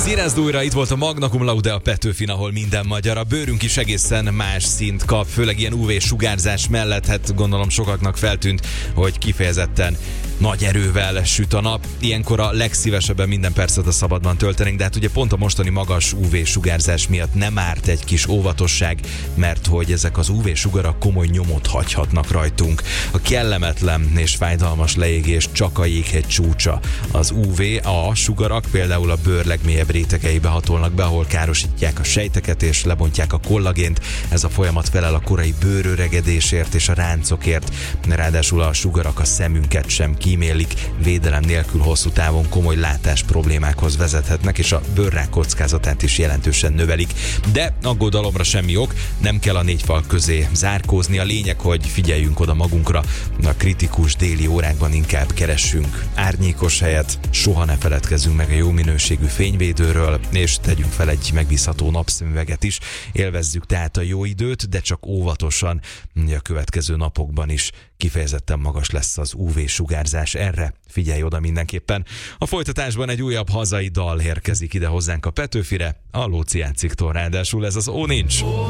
Színezd újra, itt volt a Magna Cum Laude a Petőfin, ahol minden magyar. A bőrünk is egészen más színt kap, főleg ilyen UV-sugárzás mellett. Hát gondolom sokaknak feltűnt, hogy kifejezetten nagy erővel süt a nap. Ilyenkor a legszívesebben minden percet a szabadban töltenénk, de hát ugye pont a mostani magas UV-sugárzás miatt nem árt egy kis óvatosság, mert hogy ezek az UV-sugarak komoly nyomot hagyhatnak rajtunk. A kellemetlen és fájdalmas leégés csak a jéghegy csúcsa. Az UV-A sugarak például a bőr legmélyebb rétegeibe hatolnak be, ahol károsítják a sejteket és lebontják a kollagént. Ez a folyamat felel a korai bőröregedésért és a ráncokért. Ráadásul a sugarak a szemünket sem kímélik, védelem nélkül hosszú távon komoly látás problémákhoz vezethetnek, és a bőrrák kockázatát is jelentősen növelik. De aggodalomra semmi ok, nem kell a négy fal közé zárkózni. A lényeg, hogy figyeljünk oda magunkra. A kritikus déli órákban inkább keressünk árnyékos helyet, soha ne feledkezzünk meg a jó minőségű fényvédőről, és tegyünk fel egy megbízható napszemüveget is. Élvezzük tehát a jó időt, de csak óvatosan. A következő napokban is kifejezetten magas lesz az UV-sugárzás. Erre figyelj oda mindenképpen. A folytatásban egy újabb hazai dal érkezik ide hozzánk a Petőfire, a Lóci játsziktól, ráadásul ez az Ó Nincs.